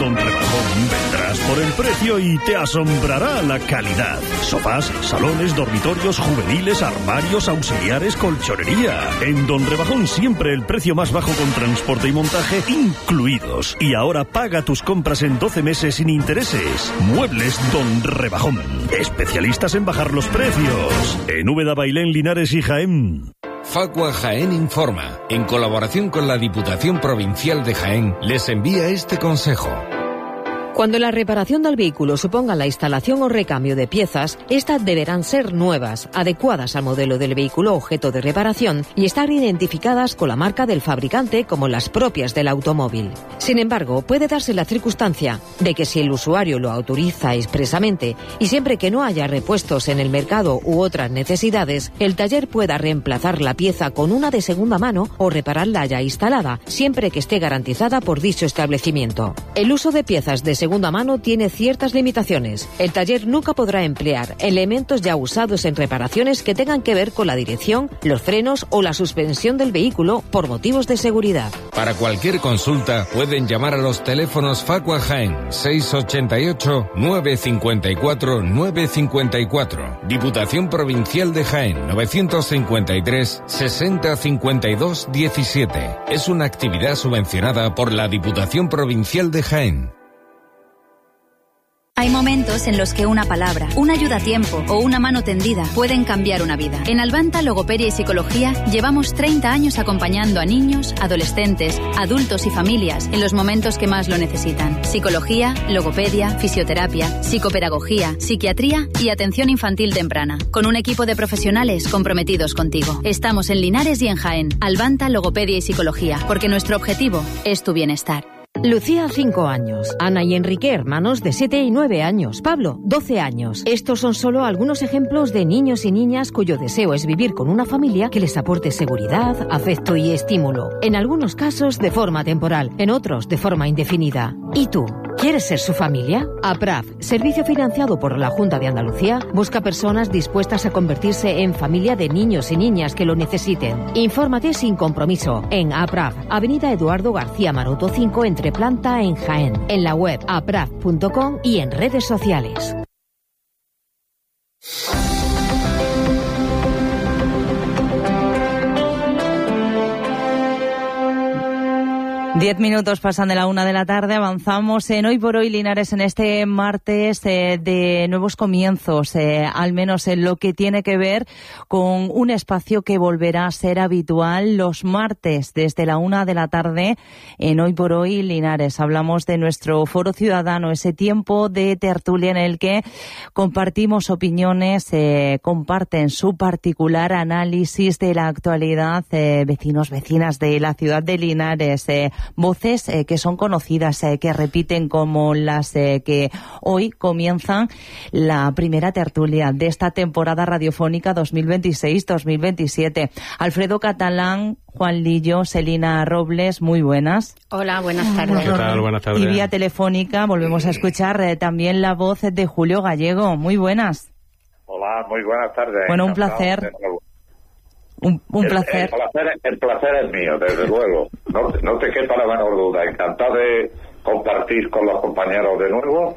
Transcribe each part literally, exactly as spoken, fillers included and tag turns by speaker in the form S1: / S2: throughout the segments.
S1: Don Rebajón vendrás por el precio y te asombrará la calidad. Sofás, salones, dormitorios, juveniles, armarios, auxiliares, colchonería. En Don Rebajón siempre el precio más bajo con transporte y montaje incluidos. Y ahora paga tus compras en doce meses sin intereses. Muebles Don Rebajón. Especialistas en bajar los precios. En Úbeda, Bailén, Linares y Jaén.
S2: Facua Jaén Informa, en colaboración con la Diputación Provincial de Jaén, les envía este consejo.
S3: Cuando la reparación del vehículo suponga la instalación o recambio de piezas, estas deberán ser nuevas, adecuadas al modelo del vehículo objeto de reparación y estar identificadas con la marca del fabricante como las propias del automóvil. Sin embargo, puede darse la circunstancia de que si el usuario lo autoriza expresamente y siempre que no haya repuestos en el mercado u otras necesidades, el taller pueda reemplazar la pieza con una de segunda mano o repararla ya instalada, siempre que esté garantizada por dicho establecimiento. El uso de piezas de segunda mano tiene ciertas limitaciones. El taller nunca podrá emplear elementos ya usados en reparaciones que tengan que ver con la dirección, los frenos o la suspensión del vehículo por motivos de seguridad.
S2: Para cualquier consulta pueden llamar a los teléfonos Facua Jaén seis ochenta y ocho, nueve cincuenta y cuatro, nueve cincuenta y cuatro, Diputación Provincial de Jaén novecientos cincuenta y tres, sesenta cincuenta y dos diecisiete. Es una actividad subvencionada por la Diputación Provincial de Jaén.
S4: Hay momentos en los que una palabra, una ayuda a tiempo o una mano tendida pueden cambiar una vida. En Albanta Logopedia y Psicología llevamos treinta años acompañando a niños, adolescentes, adultos y familias en los momentos que más lo necesitan. Psicología, logopedia, fisioterapia, psicopedagogía, psiquiatría y atención infantil temprana. Con un equipo de profesionales comprometidos contigo. Estamos en Linares y en Jaén. Albanta Logopedia y Psicología, porque nuestro objetivo es tu bienestar.
S3: Lucía, cinco años. Ana y Enrique, hermanos de siete y nueve años. Pablo, doce años. Estos son solo algunos ejemplos de niños y niñas cuyo deseo es vivir con una familia que les aporte seguridad, afecto y estímulo. En algunos casos de forma temporal, en otros de forma indefinida. ¿Y tú? ¿Quieres ser su familia? APRAF, servicio financiado por la Junta de Andalucía, busca personas dispuestas a convertirse en familia de niños y niñas que lo necesiten. Infórmate sin compromiso en APRAF, Avenida Eduardo García Maroto cinco, entre planta en Jaén, en la web apraf punto com y en redes sociales.
S5: Diez minutos pasan de la una de la tarde, avanzamos en Hoy por Hoy Linares en este martes eh, de nuevos comienzos, eh, al menos en lo que tiene que ver con un espacio que volverá a ser habitual los martes desde la una de la tarde en Hoy por Hoy Linares. Hablamos de nuestro foro ciudadano, ese tiempo de tertulia en el que compartimos opiniones, eh, comparten su particular análisis de la actualidad, eh, vecinos, vecinas de la ciudad de Linares, eh, voces eh, que son conocidas, eh, que repiten como las eh, que hoy comienzan la primera tertulia de esta temporada radiofónica dos mil veintiséis dos mil veintisiete. Alfredo Catalán, Juan Lillo, Selina Robles, muy buenas.
S6: Hola, buenas tardes.
S7: ¿Qué tal? Buenas tardes.
S5: Y vía telefónica volvemos a escuchar eh, también la voz de Julio Gallego, muy buenas.
S8: Hola, muy buenas tardes.
S5: Bueno, un placer. Un, un
S8: el,
S5: placer.
S8: El placer. El placer es mío, desde luego. No, no te quepa la menor duda. Encantado de compartir con los compañeros de nuevo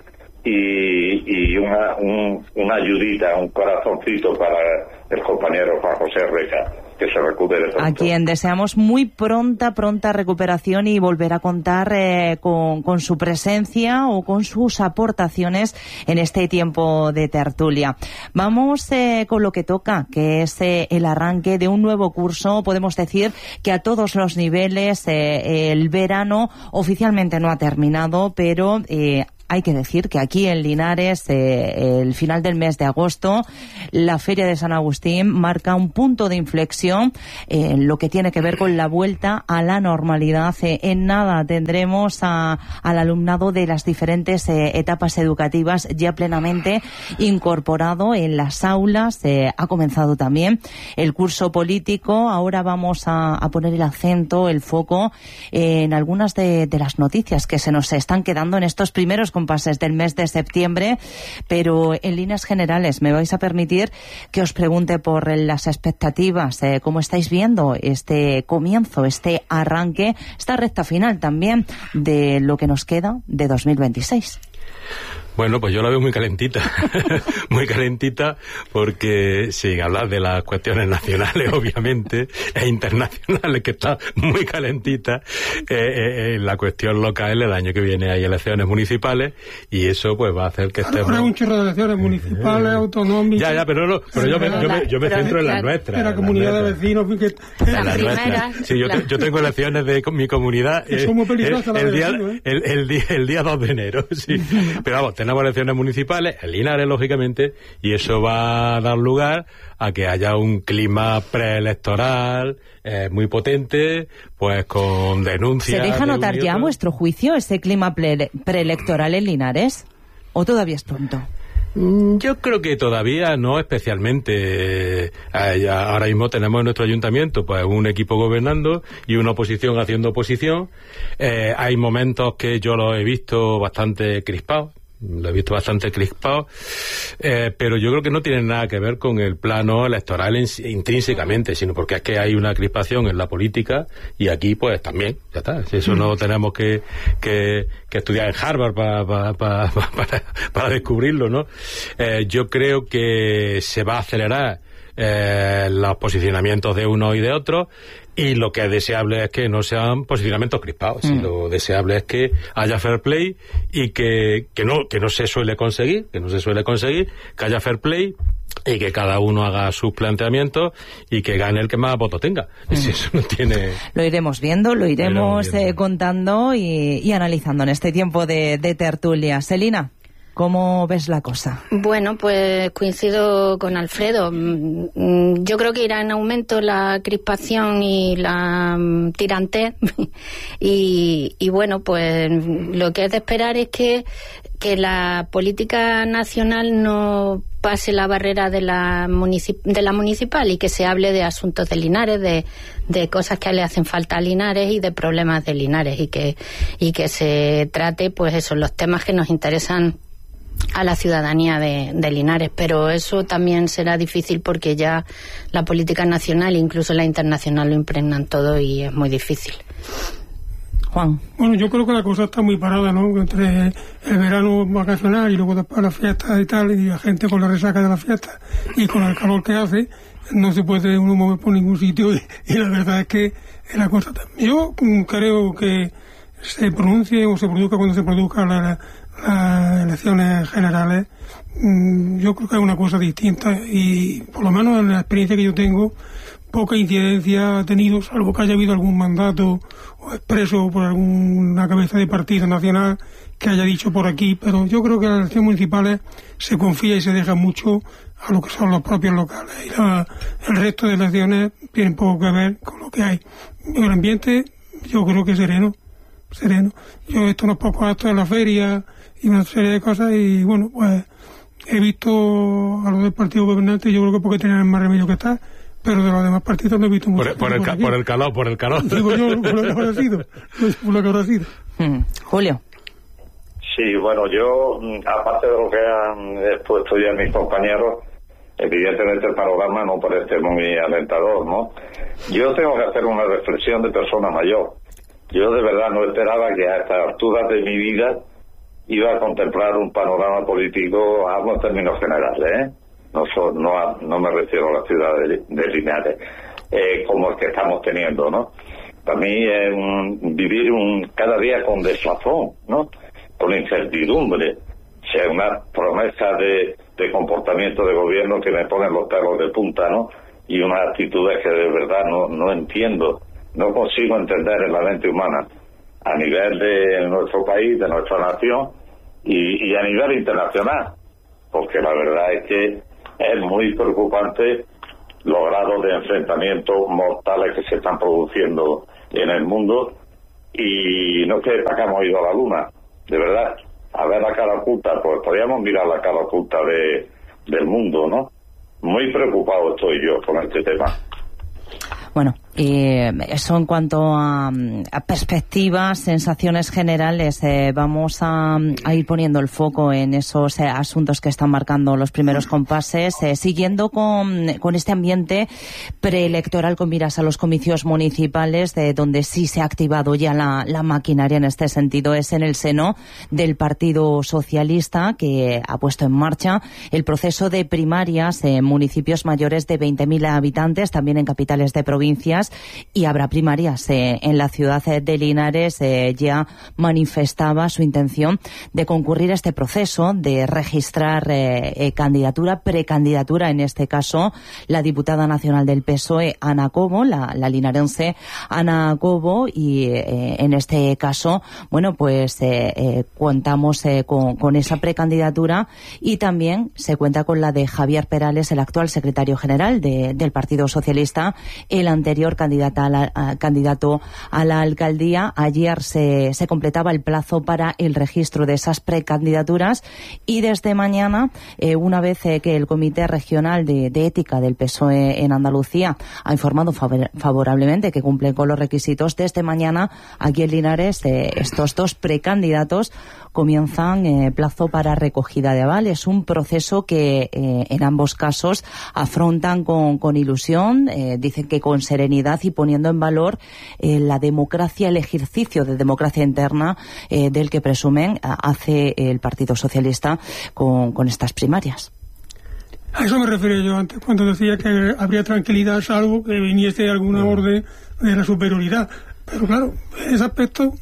S8: y, y una, un, una ayudita, un corazoncito para el compañero Juan José Reca, que se recupere pronto.
S5: A quien deseamos muy pronta, pronta recuperación y volver a contar eh, con, con su presencia o con sus aportaciones en este tiempo de tertulia. Vamos eh, con lo que toca, que es eh, el arranque de un nuevo curso. Podemos decir que a todos los niveles eh, el verano oficialmente no ha terminado, pero eh, hay que decir que aquí en Linares, eh, el final del mes de agosto, la Feria de San Agustín marca un punto de inflexión eh, en lo que tiene que ver con la vuelta a la normalidad. Eh, en nada tendremos a, al alumnado de las diferentes eh, etapas educativas ya plenamente incorporado en las aulas. Eh, ha comenzado también el curso político. Ahora vamos a, a poner el acento, el foco en algunas de, de las noticias que se nos están quedando en estos primeros compases del mes de septiembre, pero en líneas generales me vais a permitir que os pregunte por las expectativas, eh, cómo estáis viendo este comienzo, este arranque, esta recta final también de lo que nos queda de dos mil veintiséis.
S6: Bueno, pues yo la veo muy calentita, muy calentita, porque sin hablar de las cuestiones nacionales, obviamente, e internacionales, que está muy calentita, eh, eh, la cuestión local, el año que viene hay elecciones municipales, y eso pues va a hacer que estemos...
S7: Ahora hay un chorro de elecciones municipales, eh, autonómicas...
S6: Ya, ya, pero no, pero yo me, yo me, yo me centro en las nuestras.
S7: En la comunidad de vecinos... Que,
S6: en las nuestras. Sí, yo, te, yo tengo elecciones de mi comunidad eh, el, el, día, vecino, ¿eh? el, el, día, el día dos de enero, sí. Pero vamos, tenemos elecciones municipales, en Linares, lógicamente, y eso va a dar lugar a que haya un clima preelectoral eh, muy potente, pues con denuncias...
S5: ¿Se deja notar ya, a vuestro juicio, ese clima pre preelectoral en Linares? ¿O todavía es pronto?
S6: Yo creo que todavía no especialmente. Eh, ahora mismo tenemos en nuestro ayuntamiento pues un equipo gobernando y una oposición haciendo oposición. Eh, hay momentos que yo los he visto bastante crispados. Lo he visto bastante crispado, eh, pero yo creo que no tiene nada que ver con el plano electoral en, intrínsecamente, sino porque es que hay una crispación en la política y aquí pues también, ya está. Eso no tenemos que, que, que estudiar en Harvard pa, pa, pa, pa, para, para descubrirlo, ¿no? Eh, yo creo que se va a acelerar eh, los posicionamientos de uno y de otro. Y lo que es deseable es que no sean posicionamientos crispados. Mm. Lo deseable es que haya fair play y que, que no que no se suele conseguir, que no se suele conseguir, que haya fair play y que cada uno haga sus planteamientos y que gane el que más votos tenga. Mm. Si eso no tiene...
S5: Lo iremos viendo, lo iremos, lo iremos viendo. Eh, contando y, y analizando en este tiempo de, de tertulia. Celina, ¿cómo ves la cosa?
S9: Bueno, pues coincido con Alfredo. Yo creo que irá en aumento la crispación y la tirantez. y, y bueno, pues lo que es de esperar es que, que la política nacional no pase la barrera de la, municip de la municipal y que se hable de asuntos de Linares, de, de cosas que le hacen falta a Linares y de problemas de Linares y que, y que se trate, pues eso, los temas que nos interesan a la ciudadanía de, de Linares, pero eso también será difícil porque ya la política nacional e incluso la internacional lo impregnan todo y es muy difícil.
S5: Juan.
S7: Bueno, yo creo que la cosa está muy parada, ¿no? Entre el verano vacacional y luego después las fiestas y tal, y la gente con la resaca de las fiestas y con el calor que hace, no se puede uno mover por ningún sitio y, y la verdad es que la cosa... Yo creo que se pronuncie o se produzca cuando se produzca la... las elecciones generales, yo creo que es una cosa distinta y por lo menos en la experiencia que yo tengo poca incidencia ha tenido, salvo que haya habido algún mandato o expreso por alguna cabeza de partido nacional que haya dicho por aquí, pero yo creo que las elecciones municipales se confía y se deja mucho a lo que son los propios locales y la, el resto de elecciones tienen poco que ver con lo que hay. El ambiente yo creo que es sereno, sereno. Yo he visto unos pocos actos en la feria y una serie de cosas y bueno, pues he visto a los del partido gobernante, yo creo que porque tenían más remedio que estar, pero de los demás partidos no he visto mucho.
S6: Por, por, el, por, por el calor, por el calor.
S7: Digo yo, por lo que habrá sido, por lo que habrá sido.
S5: Hmm. Julio.
S8: Sí, bueno, yo, aparte de lo que han expuesto ya mis compañeros, evidentemente el panorama no parece muy alentador, ¿no? Yo tengo que hacer una reflexión de persona mayor. Yo de verdad no esperaba que a estas alturas de mi vida iba a contemplar un panorama político, hablo en términos generales, ¿eh? No, so, no, no me refiero a la ciudad de, de Linares, eh, como el que estamos teniendo, ¿no? Para mí es un, vivir un cada día con desazón, ¿no? Con incertidumbre, o sea, una promesa de, de comportamiento de gobierno que me ponen los pelos de punta, ¿no? Y unas actitudes que de verdad no, no entiendo, no consigo entender en la mente humana, a nivel de nuestro país, de nuestra nación y, y a nivel internacional, porque la verdad es que es muy preocupante los grados de enfrentamientos mortales que se están produciendo en el mundo y no sé para qué hemos ido a la luna, de verdad, a ver la cara oculta, pues podríamos mirar la cara oculta de, del mundo, ¿no? Muy preocupado estoy yo con este tema.
S5: Bueno, Eh, eso en cuanto a, a perspectivas, sensaciones generales, eh, vamos a, a ir poniendo el foco en esos eh, asuntos que están marcando los primeros compases, eh, siguiendo con, con este ambiente preelectoral con miras a los comicios municipales, de donde sí se ha activado ya la, la maquinaria en este sentido, es en el seno del Partido Socialista, que ha puesto en marcha el proceso de primarias en municipios mayores de veinte mil habitantes, también en capitales de provincias, y habrá primarias eh, en la ciudad de Linares. Eh, ya manifestaba su intención de concurrir a este proceso, de registrar eh, eh, candidatura, precandidatura, en este caso, la diputada nacional del P S O E, Ana Cobo, la, la linarense Ana Cobo, y eh, en este caso, bueno, pues eh, eh, contamos eh, con, con esa precandidatura, y también se cuenta con la de Javier Perales, el actual secretario general de, del Partido Socialista, el anterior candidata a la, a, candidato a la alcaldía. Ayer se, se completaba el plazo para el registro de esas precandidaturas, y desde mañana, eh, una vez eh, que el Comité Regional de, de Ética del P S O E en Andalucía ha informado favor, favorablemente que cumplen con los requisitos, desde mañana aquí en Linares eh, estos dos precandidatos comienzan eh, plazo para recogida de avales, un proceso que eh, en ambos casos afrontan con, con ilusión, eh, dicen que con serenidad, y poniendo en valor eh, la democracia, el ejercicio de democracia interna eh, del que presumen hace el Partido Socialista con, con estas primarias.
S7: A eso me refería yo antes, cuando decía que habría tranquilidad salvo que viniese alguna orden de la superioridad. Pero claro, en ese aspecto,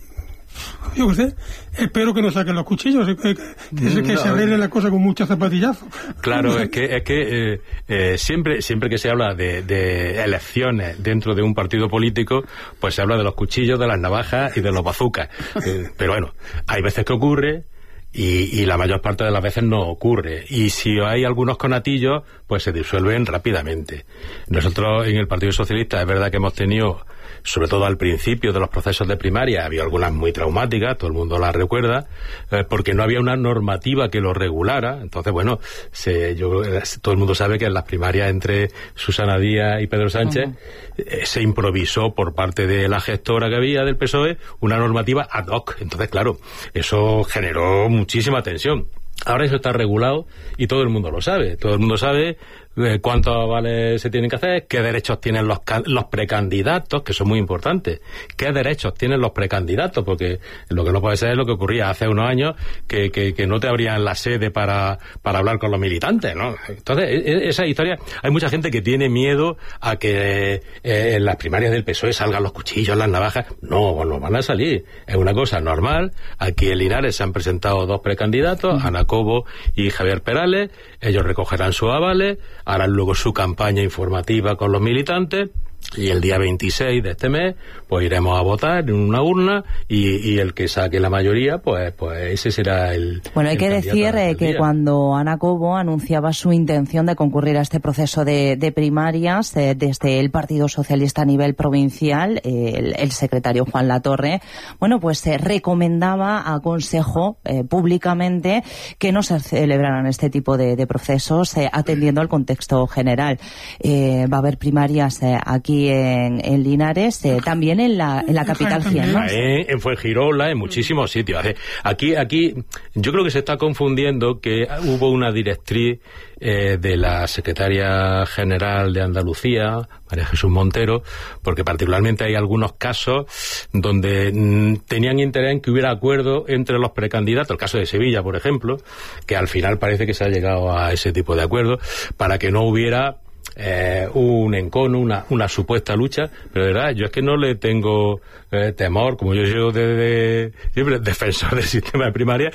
S7: yo qué sé, espero que no saquen los cuchillos, que, que, que, que no, se arregle la cosa con muchos zapatillazos.
S6: Claro, es que es que eh, eh, siempre siempre que se habla de, de elecciones dentro de un partido político, pues se habla de los cuchillos, de las navajas y de los bazucas. eh, pero bueno, hay veces que ocurre, y, y la mayor parte de las veces no ocurre, y si hay algunos conatillos, pues se disuelven rápidamente. Nosotros en el Partido Socialista es verdad que hemos tenido, sobre todo al principio de los procesos de primaria, había algunas muy traumáticas, todo el mundo las recuerda, eh, porque no había una normativa que lo regulara. Entonces, bueno, se, yo, eh, todo el mundo sabe que en las primarias entre Susana Díaz y Pedro Sánchez uh-huh. eh, se improvisó por parte de la gestora que había del P S O E una normativa ad hoc. Entonces, claro, eso generó muchísima tensión. Ahora eso está regulado y todo el mundo lo sabe. Todo el mundo sabe eh, cuántos avales se tienen que hacer, qué derechos tienen los, los precandidatos, que son muy importantes. ¿Qué derechos tienen los precandidatos? Porque lo que no puede ser es lo que ocurría hace unos años, que, que, que no te abrían la sede para, para hablar con los militantes, ¿no? Entonces, esa historia, hay mucha gente que tiene miedo a que eh, en las primarias del P S O E salgan los cuchillos, las navajas. No, no van a salir. Es una cosa normal. Aquí en Linares se han presentado dos precandidatos, Ana Cobo y Javier Perales. Ellos recogerán sus avales, harán luego su campaña informativa con los militantes, y el día veintiséis de este mes pues iremos a votar en una urna, y, y el que saque la mayoría pues pues ese será el...
S5: Bueno, hay
S6: el
S5: que decir eh, que cuando Ana Cobo anunciaba su intención de concurrir a este proceso de, de primarias eh, desde el Partido Socialista a nivel provincial, eh, el, el secretario Juan Latorre, bueno, pues se eh, recomendaba, aconsejó eh, públicamente que no se celebraran este tipo de, de procesos eh, atendiendo al contexto general. Eh, va a haber primarias eh, aquí En, en Linares, eh, también en la, en la capital cien, ¿no?
S6: En, en Fuengirola, en muchísimos sitios. Aquí, aquí, yo creo que se está confundiendo que hubo una directriz eh, de la secretaria general de Andalucía, María Jesús Montero, porque particularmente hay algunos casos donde mm, tenían interés en que hubiera acuerdo entre los precandidatos, el caso de Sevilla, por ejemplo, que al final parece que se ha llegado a ese tipo de acuerdo, para que no hubiera Eh, un encono, una, una supuesta lucha. Pero de verdad, yo es que no le tengo eh, temor, como yo soy de, de, siempre defensor del sistema de primaria,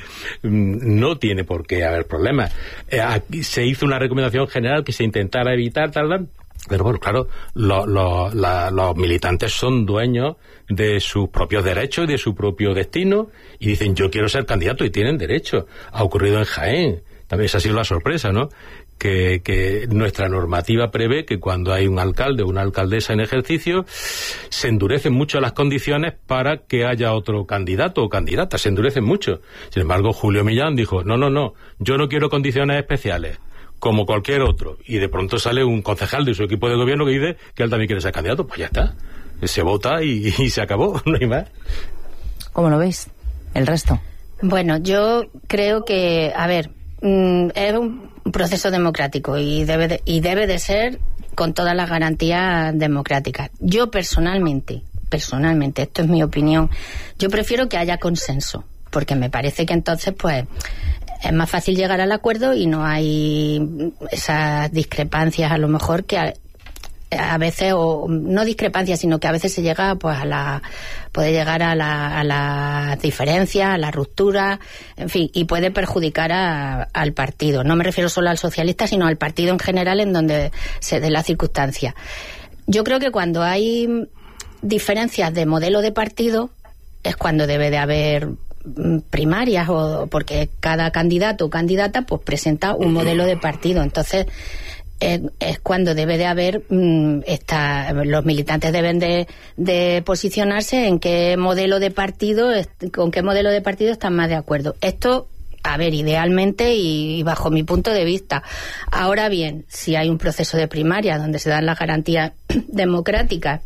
S6: no tiene por qué haber problemas. Eh, aquí se hizo una recomendación general que se intentara evitar, tal, tal. Pero bueno, claro, lo, lo, la, los militantes son dueños de sus propios derechos y de su propio destino, y dicen, yo quiero ser candidato, y tienen derecho. Ha ocurrido en Jaén, también esa ha sido la sorpresa, ¿no? Que, que nuestra normativa prevé que cuando hay un alcalde o una alcaldesa en ejercicio se endurecen mucho las condiciones para que haya otro candidato o candidata, se endurecen mucho. Sin embargo, Julio Millán dijo, no, no, no, yo no quiero condiciones especiales, como cualquier otro, y de pronto sale un concejal de su equipo de gobierno que dice que él también quiere ser candidato. Pues ya está. se vota y, y se acabó, no hay más.
S5: ¿Cómo lo veis? El resto.
S9: Bueno, yo creo que, a ver, mm, es un proceso democrático y debe de, y debe de ser con todas las garantías democráticas. Yo personalmente, personalmente, esto es mi opinión, yo prefiero que haya consenso, porque me parece que entonces, pues, es más fácil llegar al acuerdo y no hay esas discrepancias, a lo mejor, que a, a veces, o no discrepancias, sino que a veces se llega, pues, a la, puede llegar a la, a las diferencias, a la ruptura, en fin, y puede perjudicar a, al partido. No me refiero solo al socialista, sino al partido en general, en donde se dé la circunstancia. Yo creo que cuando hay diferencias de modelo de partido es cuando debe de haber primarias, o porque cada candidato o candidata pues presenta un modelo de partido. Entonces es, es cuando debe de haber mmm, esta, los militantes deben de, de posicionarse en qué modelo de partido, con qué modelo de partido están más de acuerdo. Esto, a ver, idealmente y bajo mi punto de vista. Ahora bien, si hay un proceso de primaria donde se dan las garantías democráticas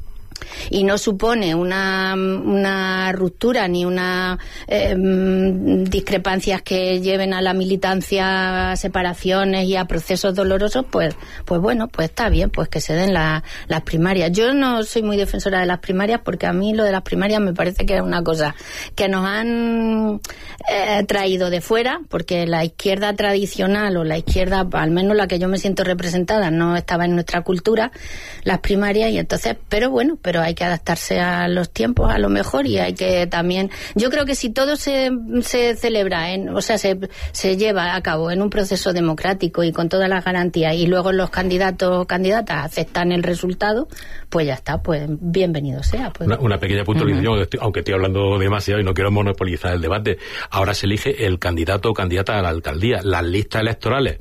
S9: y no supone una, una ruptura ni una eh, discrepancias que lleven a la militancia, a separaciones y a procesos dolorosos, pues pues bueno, pues está bien, pues que se den la, las primarias. Yo no soy muy defensora de las primarias, porque a mí lo de las primarias me parece que es una cosa que nos han eh, traído de fuera, porque la izquierda tradicional, o la izquierda, al menos la que yo me siento representada, no estaba en nuestra cultura, las primarias, y entonces, pero bueno, pero hay que adaptarse a los tiempos a lo mejor, y hay que también, yo creo que si todo se, se celebra en, o sea, se, se lleva a cabo en un proceso democrático y con todas las garantías, y luego los candidatos o candidatas aceptan el resultado, pues ya está, pues bienvenido sea. Pues.
S6: Una, una pequeña puntualización, uh-huh. aunque estoy hablando demasiado y no quiero monopolizar el debate. Ahora se elige el candidato o candidata a la alcaldía. Las listas electorales,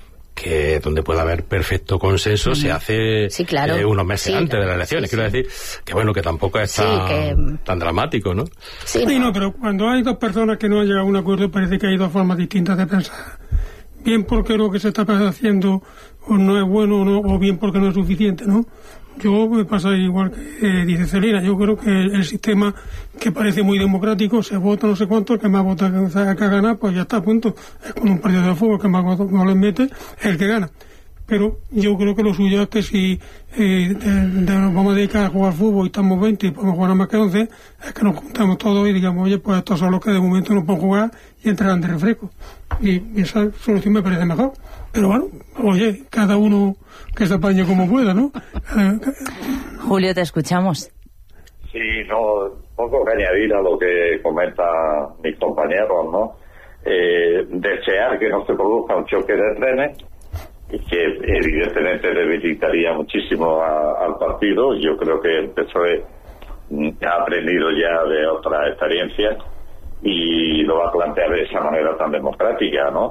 S6: que donde pueda haber perfecto consenso, uh-huh. se hace
S9: sí, claro.
S6: eh, unos meses
S9: sí,
S6: antes de las elecciones. Sí, Quiero sí. decir que bueno, que tampoco es tan, sí, que... tan dramático, ¿no?
S7: Sí, sí no. no, pero cuando hay dos personas que no han llegado a un acuerdo, parece que hay dos formas distintas de pensar. Bien porque lo que se está haciendo o no es bueno, o, no, o bien porque no es suficiente, ¿no? Yo me pasa igual que eh, dice Celina. Yo creo que el, el sistema, que parece muy democrático, se vota no sé cuánto, el que más vota que, que gana, pues ya está a punto. Es como un partido de fútbol, que más goles mete es el que gana. Pero yo creo que lo suyo es que si eh, de, de nos vamos a dedicar a jugar fútbol y estamos veinte y podemos jugar a más que once, es que nos juntamos todos y digamos, oye, pues estos son los que de momento no pueden jugar y entrarán de refresco. Y, y esa solución me parece mejor. Pero bueno, oye, cada uno que se apañe como pueda, ¿no?
S5: Julio, te escuchamos.
S8: Sí, no, poco que añadir a lo que comentan mis compañeros, ¿no? Eh, desear que no se produzca un choque de trenes, y que evidentemente debilitaría muchísimo a, al partido. Yo creo que el P S O E ha aprendido ya de otras experiencias y lo va a plantear de esa manera tan democrática, ¿no?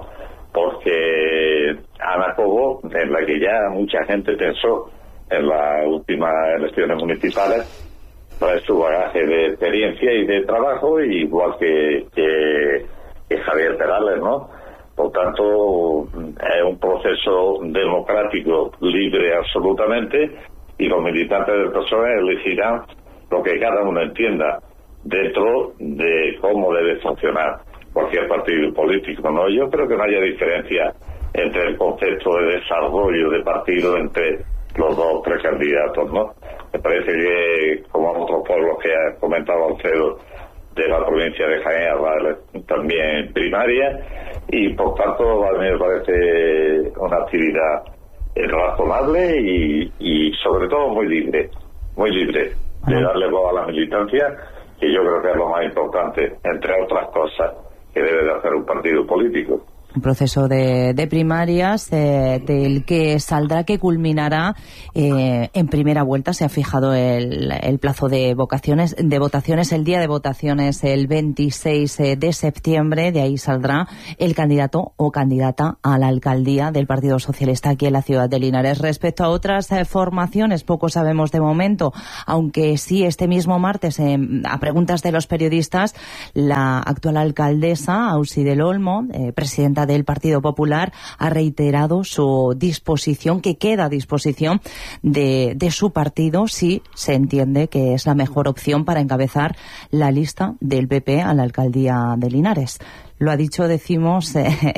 S8: Porque Ana Cobo, en la que ya mucha gente pensó en las últimas elecciones municipales, trae su bagaje de experiencia y de trabajo, igual que, que, que Javier Perales, ¿no? Por tanto, es un proceso democrático, libre absolutamente, y los militantes del P S O E elegirán lo que cada uno entienda dentro de cómo debe funcionar cualquier partido político, ¿no? Yo creo que no haya diferencia entre el concepto de desarrollo de partido entre los dos tres candidatos, ¿no? Me parece que, como en otros pueblos que ha comentado Alfredo, de la provincia de Jaén habrá también primaria, y por tanto a mí me parece una actividad razonable y, y sobre todo muy libre, muy libre de darle voz a la militancia, que yo creo que es lo más importante, entre otras cosas, que debe de hacer un partido político.
S5: Un proceso de, de primarias eh, del que saldrá, que culminará eh, en primera vuelta. Se ha fijado el, el plazo de votaciones, de votaciones, el día de votaciones el veintiséis de septiembre. De ahí saldrá el candidato o candidata a la alcaldía del Partido Socialista aquí en la ciudad de Linares. Respecto a otras eh, formaciones, poco sabemos de momento, aunque sí este mismo martes, eh, a preguntas de los periodistas, la actual alcaldesa, Auxi del Olmo, eh, presidenta presidenta del Partido Popular ha reiterado su disposición, que queda a disposición de, de su partido si se entiende que es la mejor opción para encabezar la lista del P P a la alcaldía de Linares. Lo ha dicho, decimos, eh, eh,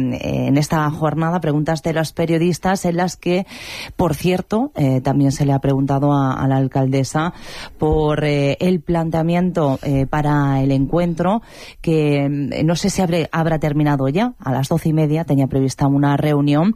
S5: en esta jornada, preguntas de los periodistas en las que, por cierto, eh, también se le ha preguntado a, a la alcaldesa por eh, el planteamiento eh, para el encuentro, que eh, no sé si habré, habrá terminado ya. A las doce y media tenía prevista una reunión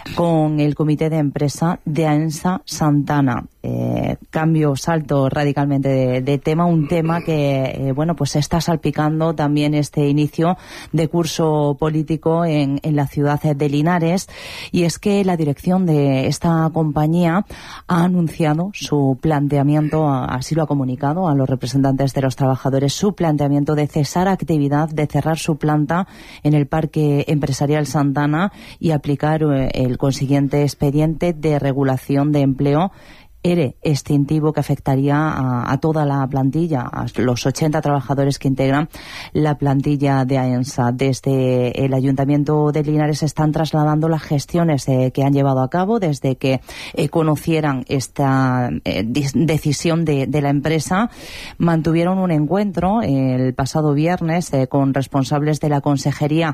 S5: con el comité de empresa de AENSA Santana. Eh, cambio, salto radicalmente de, de tema, un tema que, eh, bueno, pues está salpicando también este inicio de curso político en, en la ciudad de Linares, y es que la dirección de esta compañía ha anunciado su planteamiento, así lo ha comunicado a los representantes de los trabajadores, su planteamiento de cesar actividad, de cerrar su planta en el Parque Empresarial Santana y aplicar eh, el consiguiente expediente de regulación de empleo, E R E extintivo, que afectaría a, a toda la plantilla, a los ochenta trabajadores que integran la plantilla de AENSA. Desde el Ayuntamiento de Linares están trasladando las gestiones eh, que han llevado a cabo desde que eh, conocieran esta eh, decisión de, de la empresa. Mantuvieron un encuentro eh, el pasado viernes eh, con responsables de la Consejería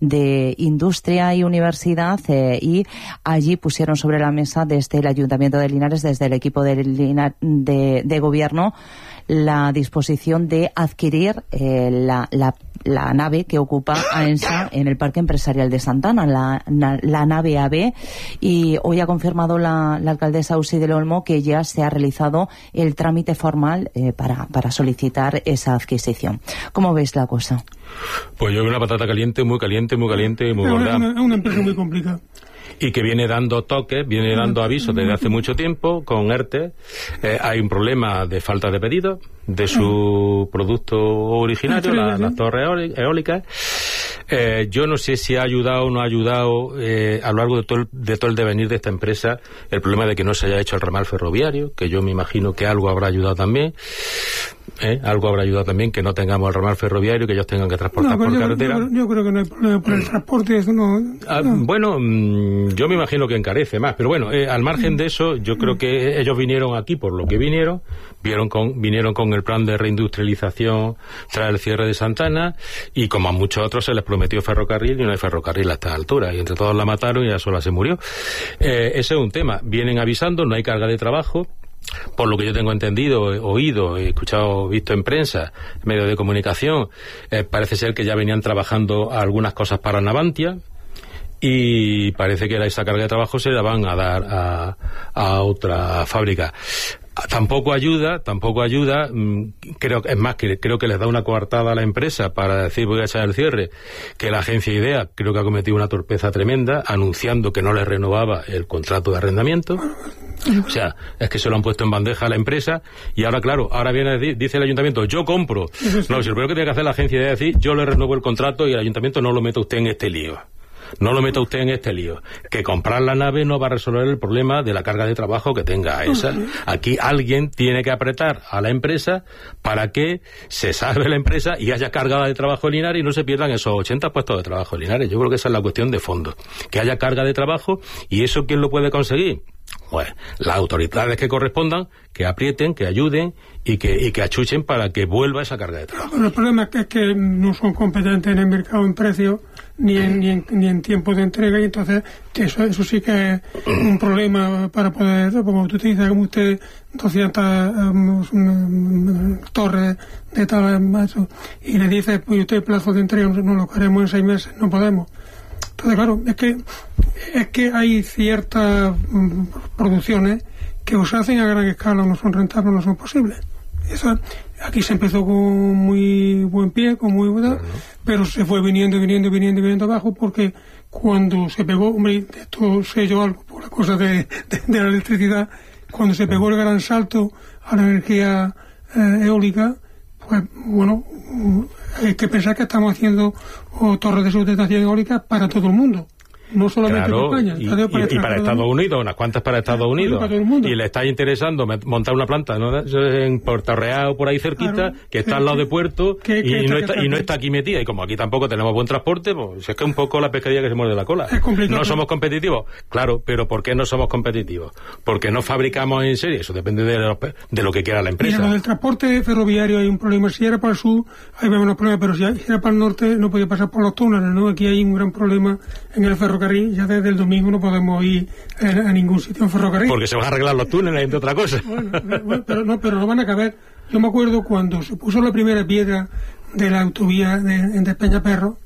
S5: de Industria y Universidad eh, y allí pusieron sobre la mesa desde el Ayuntamiento de Linares, desde el equipo de, de, de gobierno, la disposición de adquirir eh, la, la, la nave que ocupa AENSA en el Parque Empresarial de Santana, la, la, la nave A B, y hoy ha confirmado la, la alcaldesa Usi del Olmo que ya se ha realizado el trámite formal eh, para, para solicitar esa adquisición. ¿Cómo veis la cosa?
S6: Pues yo veo una patata caliente, muy caliente, muy caliente, muy gorda.
S7: Es una, una, una empresa muy complicada.
S6: Y que viene dando toques, viene dando avisos desde hace mucho tiempo con ERTE. Eh, hay un problema de falta de pedido de su producto originario, la, las torres eólicas. Eh, yo no sé si ha ayudado o no ha ayudado eh, a lo largo de todo, el, de todo el devenir de esta empresa el problema de que no se haya hecho el ramal ferroviario, que yo me imagino que algo habrá ayudado también. ¿Eh? Algo habrá ayudado también que no tengamos el ramal ferroviario, que ellos tengan que transportar no, por
S7: yo,
S6: carretera.
S7: Yo, yo creo que no hay problema por el transporte. Eso no,
S6: ah,
S7: no.
S6: Bueno, mmm, yo me imagino que encarece más, pero bueno, eh, al margen de eso, yo creo que ellos vinieron aquí por lo que vinieron, vieron con, vinieron con el plan de reindustrialización tras el cierre de Santana, y como a muchos otros se les prometió ferrocarril y no hay ferrocarril a esta altura, y entre todos la mataron y ya sola se murió. Eh, ese es un tema. Vienen avisando, no hay carga de trabajo. Por lo que yo tengo entendido, oído, he escuchado, visto en prensa, en medios de comunicación, eh, parece ser que ya venían trabajando algunas cosas para Navantia, y parece que esa carga de trabajo se la van a dar a, a otra fábrica. Tampoco ayuda, tampoco ayuda, creo es más que creo que les da una coartada a la empresa para decir voy a echar el cierre, que la agencia IDEA creo que ha cometido una torpeza tremenda anunciando que no le renovaba el contrato de arrendamiento. O sea, es que se lo han puesto en bandeja a la empresa, y ahora claro, ahora viene, dice el ayuntamiento, yo compro. No, si lo primero que tiene que hacer la agencia IDEA es decir, yo le renuevo el contrato y el ayuntamiento no lo meta usted en este lío. No lo meta usted en este lío. Que comprar la nave no va a resolver el problema de la carga de trabajo que tenga esa. Aquí alguien tiene que apretar a la empresa para que se salve la empresa y haya carga de trabajo en Linares y no se pierdan esos ochenta puestos de trabajo en Linares. Yo creo que esa es la cuestión de fondo. Que haya carga de trabajo, y eso ¿quién lo puede conseguir? Pues las autoridades que correspondan, que aprieten, que ayuden y que, y que achuchen para que vuelva esa carga de trabajo.
S7: Pero el problema es que, es que no son competentes en el mercado en precio ni en, ni en, ni en tiempo de entrega, y entonces eso, eso sí que es un problema para poder, como tú te dices, como usted, doscientas um, um, torres de tal, eso, y le dices, pues usted el plazo de entrega no lo queremos en seis meses, no podemos. Entonces, claro, es que es que hay ciertas um, producciones que o se hacen a gran escala o no son rentables, no son posibles. Esa, aquí se empezó con muy buen pie, con muy buena, uh-huh. pero se fue viniendo, viniendo, viniendo, viniendo abajo, porque cuando se pegó, hombre, esto sé yo algo por la cosa de, de, de la electricidad, cuando se pegó el gran salto a la energía eh, eólica, pues bueno, hay que pensar que estamos haciendo oh, torres de sustentación eólica para todo el mundo. no solamente
S6: claro,
S7: para España.
S6: Y,
S7: para,
S6: y, y para Estados Unidos, unas cuantas para Estados Unidos.
S7: Para todo el mundo.
S6: Y le está interesando montar una planta, ¿no? En Puerto Real, por ahí cerquita, claro, que está que, al lado de Puerto
S7: que,
S6: y,
S7: que,
S6: y, no
S7: que,
S6: está,
S7: que,
S6: y no está aquí metida. Y como aquí tampoco tenemos buen transporte, pues es que es un poco la pescadilla que se muerde la cola.
S7: Es complicado.
S6: No somos competitivos. Claro, pero ¿por qué no somos competitivos? Porque no fabricamos en serie. Eso depende de lo, de lo que quiera la empresa.
S7: Mira, lo del transporte ferroviario hay un problema. Si era para el sur, hay menos problemas, pero si era para el norte, no podía pasar por los túneles, ¿no? Aquí hay un gran problema en el ferrocarril. Ya desde el domingo no podemos ir a, a ningún sitio en ferrocarril.
S6: Porque se van a arreglar los túneles, entre otra cosa.
S7: Bueno, bueno, pero no, pero no van a caber. Yo me acuerdo cuando se puso la primera piedra de la autovía de, de Peñaperro,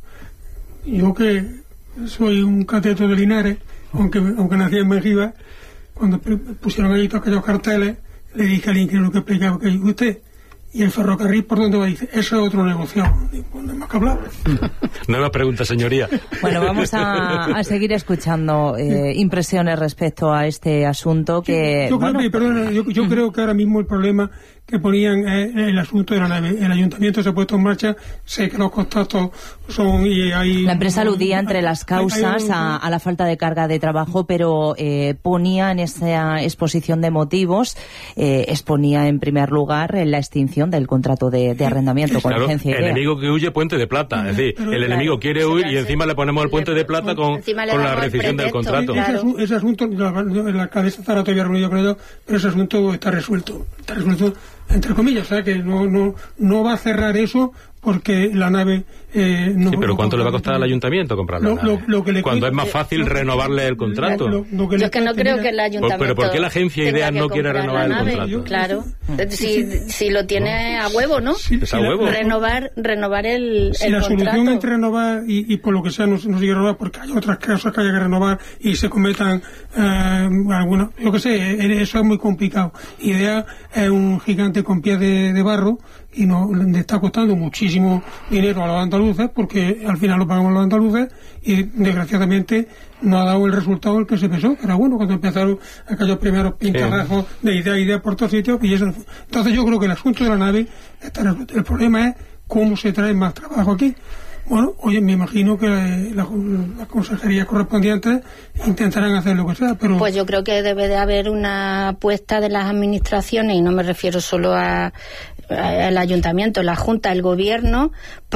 S7: yo que soy un cateto de Linares, aunque, aunque nací en Mengíbar, cuando pusieron allí todos aquellos carteles, le dije al inquilino que explicaba que usted, y el ferrocarril, ¿por dónde va? Dice, eso es otro negocio. Digo, no hay más que hablar.
S6: Nueva pregunta, señoría.
S5: Bueno, vamos a, a seguir escuchando eh, impresiones respecto a este asunto que...
S7: Yo,
S5: bueno,
S7: creo, perdona, yo, yo creo que ahora mismo el problema que ponían es el asunto de la nave. El ayuntamiento se ha puesto en marcha, sé que los contactos son... y hay
S5: La empresa aludía entre las causas a, a la falta de carga de trabajo, pero eh, ponía en esa exposición de motivos, eh, exponía en primer lugar la extinción del contrato de, de arrendamiento con
S6: claro,
S5: la agencia IDEA.
S6: Enemigo que huye, puente de plata. Es decir,
S7: pero,
S6: el
S7: claro,
S6: enemigo quiere huir y encima le ponemos el puente de plata con, con la rescisión del contrato.
S7: Ese, ese asunto, la, la alcaldesa estará todavía reunido con ellos, pero ese asunto está resuelto. Está resuelto entre comillas, o sea que no, no, no va a cerrar eso porque la nave... Eh, no,
S6: sí, pero
S7: no
S6: ¿cuánto le va a costar al ayuntamiento comprar la
S7: lo,
S6: nave?
S7: Lo, lo que le
S6: Cuando
S7: cuesta,
S6: es más fácil
S7: lo,
S6: renovarle el contrato.
S7: Lo, lo que
S9: Yo es que no creo que el ayuntamiento...
S6: Pero ¿por qué la agencia IDEA no quiere renovar el
S9: nave?
S6: contrato?
S9: Claro, si, si lo tiene a huevo, ¿no?
S7: Sí,
S6: es a huevo.
S9: Renovar, renovar el,
S7: si
S9: el
S7: la
S9: contrato.
S7: solución entre renovar y, y por lo que sea no, no sigue renovar porque hay otras cosas que hay que renovar y se cometan eh, algunas... Yo qué sé, eso es muy complicado. IDEA es un gigante con pies de, de barro y no le está costando muchísimo dinero a los andaluces porque al final lo pagamos los andaluces y desgraciadamente no ha dado el resultado el que se pensó, que era bueno cuando empezaron aquellos primeros pintarrajos sí. de idea idea por todos sitios y eso. Entonces yo creo que el asunto de la nave está resuelto. El problema es cómo se trae más trabajo aquí. Bueno, oye, me imagino que las la consejerías correspondientes intentarán hacer lo que sea, pero...
S9: Pues yo creo que debe de haber una apuesta de las administraciones, y no me refiero solo a, a el ayuntamiento, la Junta, el gobierno,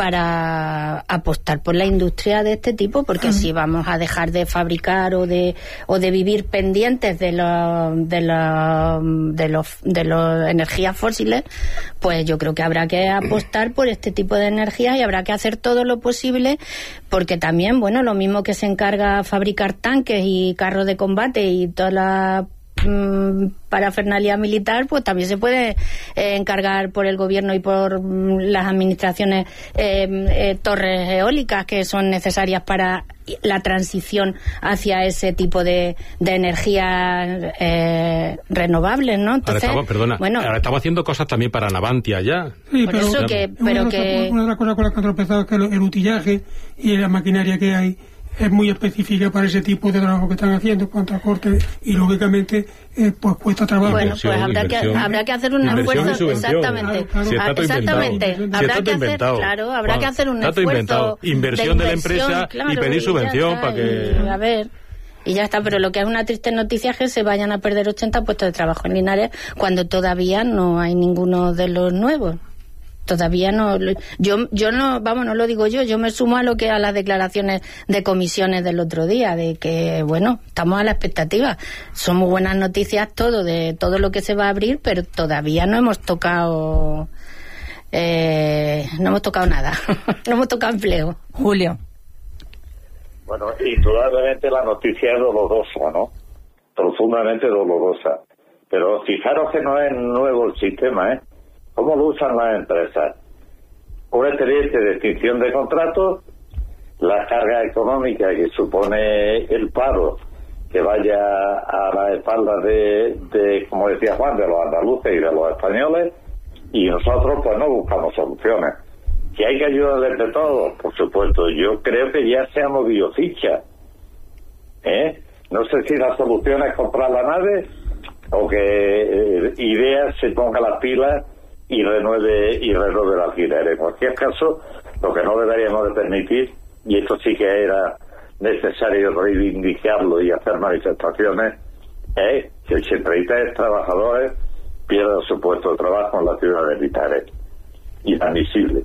S9: para apostar por la industria de este tipo, porque uh-huh. si vamos a dejar de fabricar o de o de vivir pendientes de los de los de los de las energías fósiles, pues yo creo que habrá que apostar por este tipo de energías y habrá que hacer todo lo posible, porque también, bueno, lo mismo que se encarga a fabricar tanques y carros de combate y toda la mmm, parafernalia militar, pues también se puede eh, encargar por el gobierno y por mmm, las administraciones eh, eh, torres eólicas que son necesarias para la transición hacia ese tipo de, de energías eh, renovables, ¿no? Entonces,
S6: ahora estamos, perdona,
S9: bueno,
S6: ahora estamos haciendo cosas también para Navantia ya.
S7: Sí,
S9: por
S7: pero,
S9: eso que, pero
S7: una,
S9: que...
S7: una de las cosas con las que he tropezado es que el utillaje y la maquinaria que hay es muy específica para ese tipo de trabajo que están haciendo en cuanto a cortes y lógicamente eh, pues cuesta trabajo.
S9: Bueno, pues habrá que, habrá que hacer un esfuerzo, exactamente,
S6: claro, claro. Si está todo
S9: exactamente,
S6: inventado.
S9: habrá
S6: Si
S9: que hacer,
S6: inventado.
S9: claro, habrá que hacer un
S6: está
S9: esfuerzo
S6: inventado. Inversión de, de la empresa
S9: claro,
S6: y pedir subvención para que...
S9: Y, a ver... Y ya está, pero lo que es una triste noticia es que se vayan a perder ochenta puestos de trabajo en Linares cuando todavía no hay ninguno de los nuevos. Todavía no, yo yo no, vamos, no lo digo yo, yo me sumo a lo que a las declaraciones de comisiones del otro día, de que, bueno, estamos a la expectativa. Son muy buenas noticias todo, de todo lo que se va a abrir, pero todavía no hemos tocado, eh, no hemos tocado nada, no hemos tocado empleo.
S5: Julio.
S8: Bueno, indudablemente la noticia es dolorosa, ¿no? Profundamente dolorosa. Pero fijaros que no es nuevo el sistema, ¿eh? ¿Cómo lo usan las empresas? Un expediente de extinción de contratos, la carga económica que supone el paro, que vaya a la espalda de, de, como decía Juan, de los andaluces y de los españoles, y nosotros pues no buscamos soluciones. ¿Que hay que ayudarles de todos? Por supuesto, yo creo que ya se ha movido ficha. ¿Eh? No sé si la solución es comprar la nave o que eh, IDEA se ponga las pilas y renueve y renueve el alquiler. En cualquier caso, lo que no deberíamos de permitir, y esto sí que era necesario reivindicarlo y hacer manifestaciones, es que ochenta y tres trabajadores pierdan su puesto de trabajo en la ciudad de Linares. Inadmisible.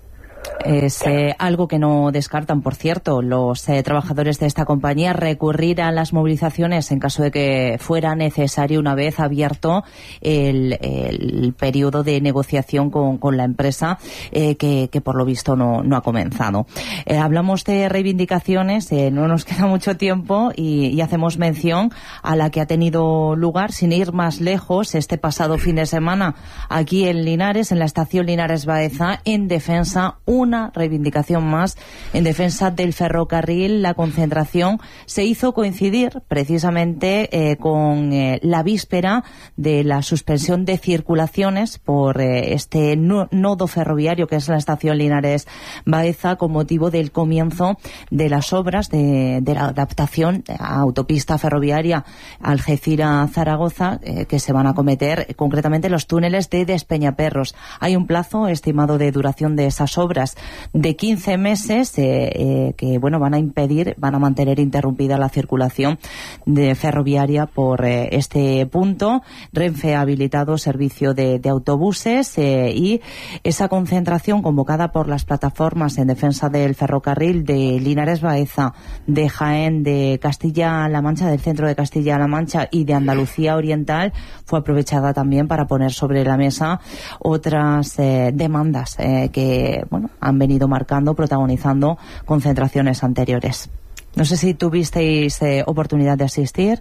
S5: Es eh, algo que no descartan, por cierto, los eh, trabajadores de esta compañía, recurrir a las movilizaciones en caso de que fuera necesario una vez abierto el, el periodo de negociación con, con la empresa, eh, que, que por lo visto no, no ha comenzado. Eh, hablamos de reivindicaciones, eh, no nos queda mucho tiempo y, y hacemos mención a la que ha tenido lugar, sin ir más lejos, este pasado fin de semana aquí en Linares, en la estación Linares Baeza, en defensa una reivindicación más en defensa del ferrocarril. La concentración se hizo coincidir precisamente eh, con eh, la víspera de la suspensión de circulaciones por eh, este no, nodo ferroviario que es la estación Linares Baeza, con motivo del comienzo de las obras de, de la adaptación a autopista ferroviaria Algeciras-Zaragoza, eh, que se van a acometer concretamente los túneles de Despeñaperros. Hay un plazo estimado de duración de esas obras de quince meses eh, eh, que bueno van a impedir, van a mantener interrumpida la circulación de ferroviaria por eh, este punto. Renfe ha habilitado servicio de, de autobuses eh, y esa concentración convocada por las plataformas en defensa del ferrocarril de Linares Baeza, de Jaén, de Castilla-La Mancha, del centro de Castilla-La Mancha y de Andalucía Oriental, fue aprovechada también para poner sobre la mesa otras eh, demandas eh, que bueno han venido marcando, protagonizando concentraciones anteriores. No sé si tuvisteis eh, oportunidad de asistir.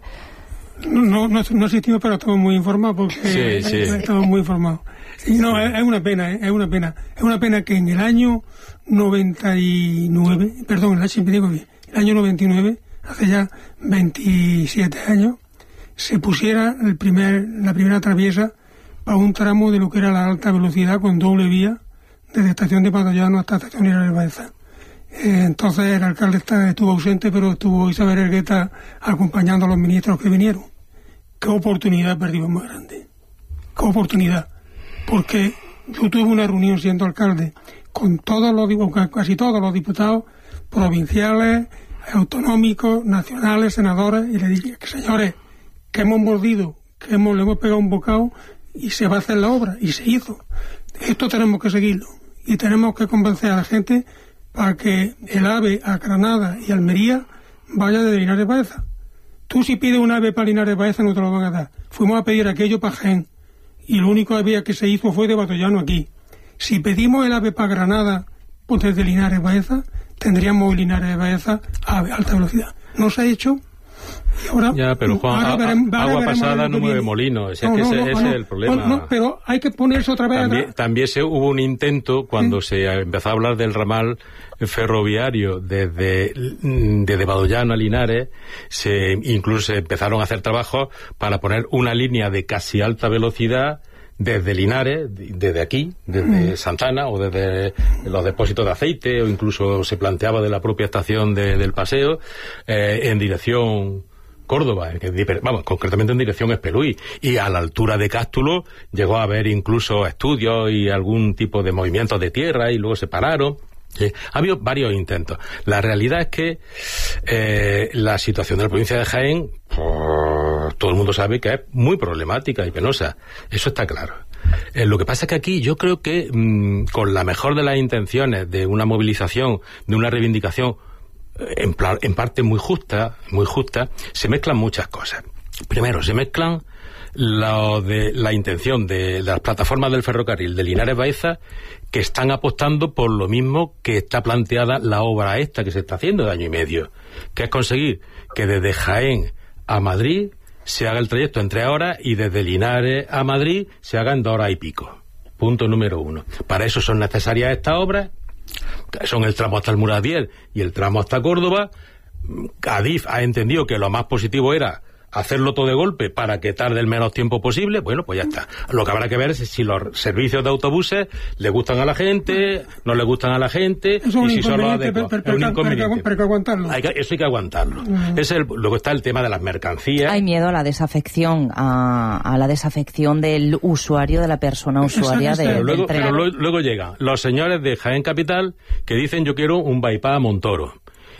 S7: No, no, no asistimos, pero estamos muy informados porque
S6: sí, sí.
S7: estamos muy informados. Y no, es, es una pena, es una pena. Es una pena que en el año noventa y nueve, perdón, el, siempre digo bien, el año noventa y nueve, hace ya veintisiete años, se pusiera el primer, la primera traviesa para un tramo de lo que era la alta velocidad con doble vía desde estación de Patollano hasta estación Linares Baeza. Eh, entonces el alcalde está, estuvo ausente, pero estuvo Isabel Ergueta acompañando a los ministros que vinieron. Qué oportunidad perdimos más grande. Qué oportunidad. Porque yo tuve una reunión siendo alcalde con todos los, casi todos los diputados provinciales, autonómicos, nacionales, senadores, y le dije que señores, que hemos mordido, que hemos, le hemos pegado un bocado y se va a hacer la obra, y se hizo. Esto tenemos que seguirlo y tenemos que convencer a la gente para que el AVE a Granada y Almería vaya de Linares Baeza. Tú si pides un AVE para Linares Baeza no te lo van a dar. Fuimos a pedir aquello para Jaén y lo único AVE que se hizo fue de Batollano aquí. Si pedimos el AVE para Granada pues desde Linares Baeza, tendríamos Linares Baeza a alta velocidad. No se ha hecho. Y ahora,
S6: ya, pero Juan,
S7: ahora veremos,
S6: agua
S7: ahora
S6: pasada no mueve molino, es no, que no, ese, no, ese no, es el problema.
S7: No, no, pero hay que ponerse otra vez
S6: también,
S7: atrás.
S6: También se, hubo un intento cuando ¿sí? se empezó a hablar del ramal ferroviario desde, desde Badollano a Linares, se, incluso se empezaron a hacer trabajos para poner una línea de casi alta velocidad desde Linares, desde aquí, desde mm. Santana o desde los depósitos de aceite, o incluso se planteaba de la propia estación de, del Paseo, eh, en dirección Córdoba, vamos, concretamente en dirección Espeluy, y a la altura de Cástulo llegó a haber incluso estudios y algún tipo de movimientos de tierra y luego se pararon. Sí, ha habido varios intentos. La realidad es que eh, la situación de la provincia de Jaén, pues, todo el mundo sabe que es muy problemática y penosa. Eso está claro. Eh, lo que pasa es que aquí yo creo que mmm, con la mejor de las intenciones de una movilización, de una reivindicación en, plan, en parte muy justa, muy justa, se mezclan muchas cosas. Primero, se mezclan lo de la intención de, de las plataformas del ferrocarril de Linares Baeza, que están apostando por lo mismo que está planteada la obra esta que se está haciendo de año y medio, que es conseguir que desde Jaén a Madrid se haga el trayecto en tres horas y desde Linares a Madrid se haga en dos horas y pico. Punto número uno. Para eso son necesarias estas obras, son el tramo hasta Almuradier y el tramo hasta Córdoba. Adif ha entendido que lo más positivo era hacerlo todo de golpe para que tarde el menos tiempo posible. Bueno, pues ya está. Lo que habrá que ver es si los servicios de autobuses le gustan a la gente, no le gustan a la gente,
S7: eso
S6: y si son los adecuados. Es un inconveniente.
S7: Pero hay que aguantarlo.
S6: Hay que, eso hay que aguantarlo. Uh-huh. Es el, luego está el tema de las mercancías.
S5: Hay miedo a la desafección, a, a la desafección del usuario, de la persona usuaria de,
S6: pero luego,
S5: del tren.
S6: Pero luego, luego llegan los señores de Jaén Capital que dicen yo quiero un bypass a Montoro.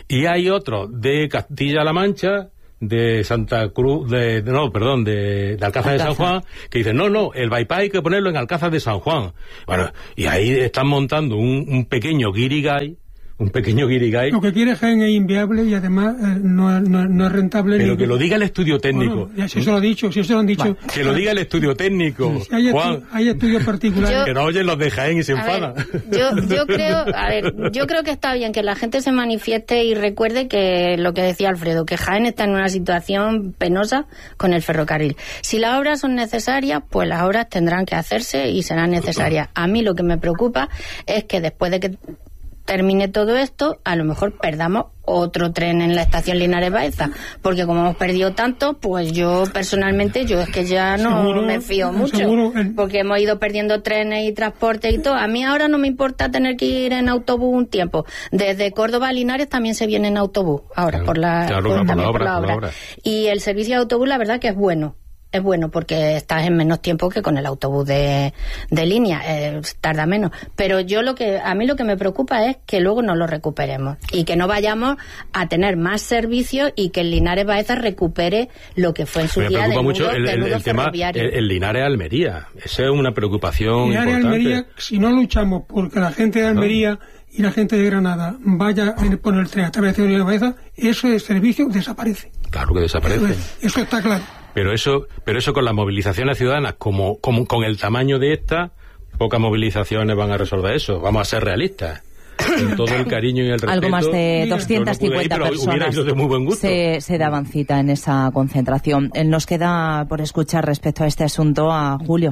S6: Y hay otros de Castilla-La Mancha, de Santa Cruz, de, de no, perdón, de, de Alcázar de San Juan, que dicen, no, no, el bypass hay que ponerlo en Alcázar de San Juan. Bueno, y ahí están montando un, un pequeño guirigay, un pequeño guirigay.
S7: Lo que quiere Jaén es inviable y además eh, no, no, no es rentable.
S6: Pero
S7: ni...
S6: que lo diga el estudio técnico.
S7: Bueno, ya si eso lo ha dicho, si eso lo han dicho.
S6: Va, que lo diga el estudio técnico.
S7: Si hay,
S6: Juan.
S7: estu hay estudios particulares.
S6: Yo, que no oyen los de Jaén y se enfadan.
S9: Yo, yo creo, a ver, yo creo que está bien que la gente se manifieste y recuerde que lo que decía Alfredo, que Jaén está en una situación penosa con el ferrocarril. Si las obras son necesarias, pues las obras tendrán que hacerse y serán necesarias. A mí lo que me preocupa es que después de que termine todo esto, a lo mejor perdamos otro tren en la estación Linares Baeza, porque como hemos perdido tanto, pues yo personalmente, yo es que ya no
S7: seguro,
S9: me fío mucho,
S7: el...
S9: porque hemos ido perdiendo trenes y transporte y todo. A mí ahora no me importa tener que ir en autobús un tiempo. Desde Córdoba a Linares también se viene en autobús, ahora, claro, por la,
S6: claro,
S9: por,
S6: por
S9: la,
S6: la obra,
S9: por la
S6: por
S9: obra.
S6: la obra.
S9: Y el servicio de autobús, la verdad que es bueno. Es bueno porque estás en menos tiempo que con el autobús de, de línea, eh, tarda menos. Pero yo lo que a mí lo que me preocupa es que luego no lo recuperemos y que no vayamos a tener más servicios y que el Linares Baeza recupere lo que fue en su
S6: me
S9: día
S6: preocupa
S9: de
S6: mucho
S9: nudo,
S6: el,
S9: de
S6: el,
S9: nudo
S6: el tema el, el Linares Almería. Esa es una preocupación
S7: Linares
S6: importante.
S7: Almería, si no luchamos porque la gente de Almería ¿no? y la gente de Granada vaya a poner el tren a través de Linares Baeza, ese servicio desaparece.
S6: Claro que desaparece.
S7: Eso, eso está claro.
S6: Pero eso, pero eso con las movilizaciones ciudadanas, como, como con el tamaño de esta, pocas movilizaciones van a resolver eso. Vamos a ser realistas. Con todo el cariño y el respeto.
S5: Algo más de doscientas cincuenta no ir, personas
S6: de muy buen gusto.
S5: Se, se daban cita en esa concentración. Nos queda por escuchar respecto a este asunto a Julio.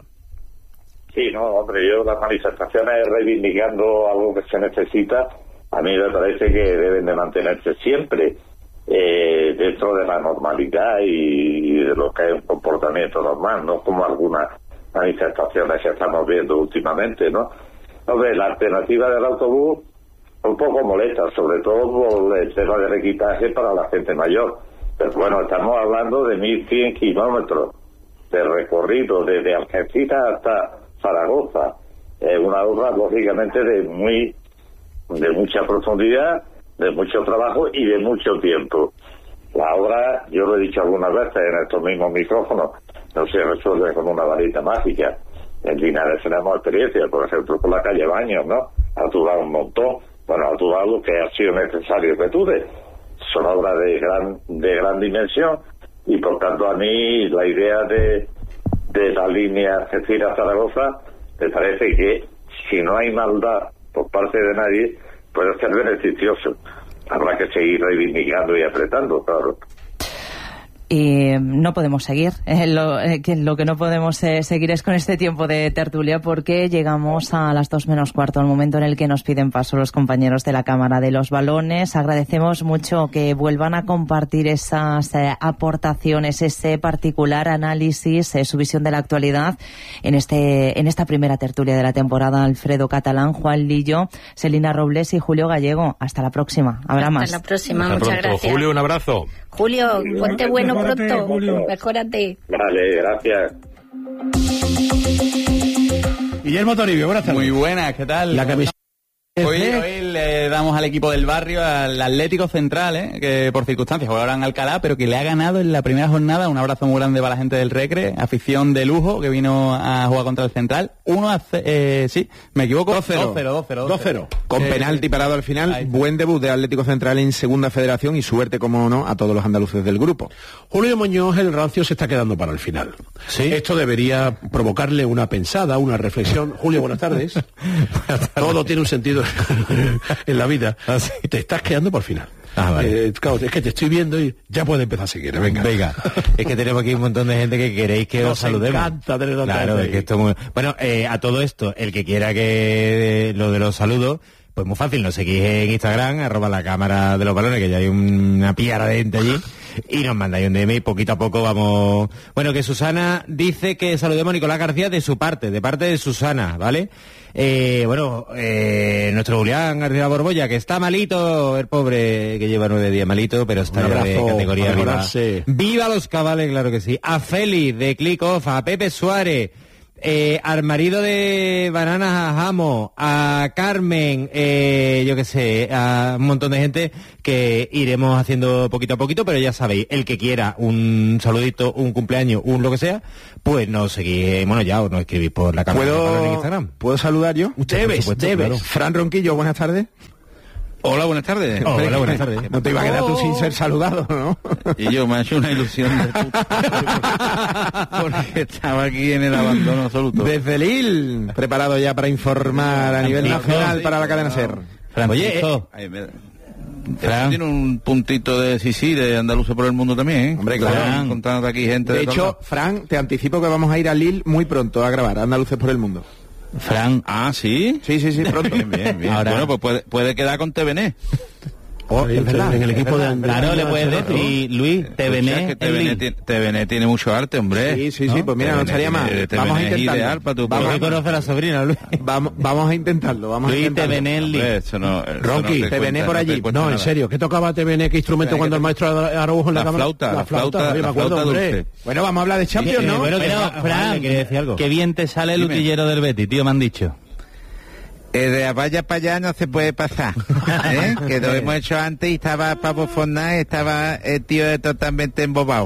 S8: Sí, no, hombre, yo las manifestaciones reivindicando algo que se necesita, a mí me parece que deben de mantenerse siempre. Eh, dentro de la normalidad y, y de lo que es un comportamiento normal, no como algunas manifestaciones que estamos viendo últimamente, ¿no? Hombre, la alternativa del autobús un poco molesta, sobre todo por el tema del equipaje para la gente mayor. Pero bueno, estamos hablando de mil cien kilómetros de recorrido desde Algeciras hasta Zaragoza. Es una obra, lógicamente, de muy de mucha profundidad, de mucho trabajo y de mucho tiempo. La obra, yo lo he dicho algunas veces en estos mismos micrófonos, no se resuelve con una varita mágica. En Linares tenemos experiencia, por ejemplo, con la calle Baños, ¿no? Ha durado un montón. Bueno, ha durado lo que ha sido necesario que dure. Son obras de gran de gran dimensión y, por tanto, a mí la idea de, de la línea Algeciras-Zaragoza me parece que, si no hay maldad por parte de nadie, puede ser beneficioso. Habrá que seguir reivindicando y apretando, claro.
S5: Y no podemos seguir. Eh, lo, eh, que lo que no podemos eh, seguir es con este tiempo de tertulia, porque llegamos a las dos menos cuarto, al momento en el que nos piden paso los compañeros de la Cámara de los Balones. Agradecemos mucho que vuelvan a compartir esas eh, aportaciones, ese particular análisis, eh, su visión de la actualidad en este en esta primera tertulia de la temporada. Alfredo Catalán, Juan Lillo, Selina Robles y Julio Gallego. Hasta la próxima. Habrá más.
S9: Hasta la próxima.
S6: Hasta
S9: Muchas
S6: pronto.
S9: Gracias.
S6: Julio, un abrazo.
S9: Julio, ponte bueno
S7: Mejórate,
S9: pronto.
S7: Julio.
S9: Mejórate.
S8: Vale, gracias.
S10: Guillermo Toribio, buenas tardes.
S11: Muy buenas, ¿qué tal?
S10: La camiseta.
S11: Hoy, hoy le damos al equipo del barrio, al Atlético Central, ¿eh? Que por circunstancias juega ahora en Alcalá, pero que le ha ganado en la primera jornada. Un abrazo muy grande para la gente del Recre, afición de lujo que vino a jugar contra el Central. Uno a ce- eh, sí, me equivoco.
S10: dos cero.
S11: dos cero.
S10: Con
S11: Eh,
S10: penalti parado al final.
S11: ahí está.
S10: Buen debut de Atlético Central en Segunda Federación y suerte, como no, a todos los andaluces del grupo. Julio Muñoz, el rancio, se está quedando para el final.
S11: ¿Sí?
S10: Esto debería provocarle una pensada, una reflexión. Julio, buenas tardes. Todo tiene un sentido en la vida.
S11: Ah, sí.
S10: Te estás quedando por final.
S11: Ah, vale.
S10: Eh, claro, es que te estoy viendo y ya puedes empezar a seguir. Venga.
S12: Venga, es que tenemos aquí un montón de gente que queréis que
S10: Nos
S12: os saludemos.
S10: encanta tener tanta
S12: Claro,
S10: gente
S12: es que
S10: ahí.
S12: esto es muy... Bueno, eh, a todo esto, el que quiera que eh, lo de los saludos, pues muy fácil, nos seguís en Instagram, arroba la cámara de los balones, que ya hay una piara de gente allí, y nos mandáis un D M y poquito a poco vamos... Bueno, que Susana dice que saludemos a Nicolás García de su parte, de parte de Susana, ¿vale? Eh, bueno, eh, nuestro Julián García Borbolla, que está malito, el pobre, que lleva nueve días malito, pero está
S10: Un
S12: ya de
S10: abrazo,
S12: categoría
S10: a
S12: viva.
S10: mejorarse.
S12: ¡Viva los cabales! Claro que sí. A Félix de Click Off, a Pepe Suárez, eh, al marido de Bananas a Jamo, a Carmen, eh, yo qué sé, a un montón de gente que iremos haciendo poquito a poquito, pero ya sabéis, el que quiera un saludito, un cumpleaños, un lo que sea, pues nos seguís, bueno, ya, o nos escribís por la cámara en Instagram.
S13: ¿Puedo saludar yo?
S12: Debes, debes.
S13: Claro. Fran Ronquillo, buenas tardes.
S14: Hola, buenas tardes.
S12: Oh, hola, buenas tardes.
S13: No te iba a quedar tú sin ser saludado, ¿no?
S14: Y yo me ha hecho una ilusión de puta, porque estaba aquí en el abandono absoluto.
S13: Desde Lille, preparado ya para informar a nivel nacional para la cadena SER.
S14: Francisco, Oye, eh, Fran tiene un puntito de sí, sí, de andaluces por el mundo también, ¿eh?
S13: Hombre, claro.
S14: Contando aquí gente
S13: de,
S14: de
S13: hecho, Fran, te anticipo que vamos a ir a Lille muy pronto a grabar Andaluces por el mundo.
S14: Fran, ah, ¿sí?
S13: Sí, sí, sí, pronto.
S14: Bien, bien, bien. Ahora, bueno, pues puede, puede quedar con T V N.
S13: Oh, es verdad, en el equipo de
S12: Andrés. Claro, le puedes decir, Luis, T V N.
S14: T V N, tiene, T V N tiene mucho arte, hombre.
S13: Sí, sí, sí, ¿no? Pues mira, no estaría mal. Vamos a intentarlo.
S12: Vamos a conocer a la sobrina, Luis.
S13: Vamos, vamos a intentarlo, vamos
S12: Luis,
S13: a intentarlo.
S12: T V N en Lille.
S14: Eso no, eso
S13: Ronqui,
S14: no
S13: T V N
S14: cuenta,
S13: por allí.
S14: No,
S10: no en serio, ¿qué tocaba T V N? ¿Qué instrumento cuando el maestro Araujo en la,
S14: la
S10: cámara?
S14: Flauta, la flauta, la
S10: flauta,
S14: flauta,
S10: me acuerdo,
S14: flauta
S10: hombre.
S14: dulce.
S13: Bueno, vamos a hablar de Champions, ¿no?
S12: Bueno,
S5: Pero, Fran,
S12: ¿quieres decir algo?
S5: Qué bien te sale el
S14: Dime.
S5: utillero del Betis, tío, me han dicho.
S14: Eh, de vaya para allá no se puede pasar, ¿eh? Que lo hemos hecho antes y estaba para bofonar, estaba el tío totalmente embobado.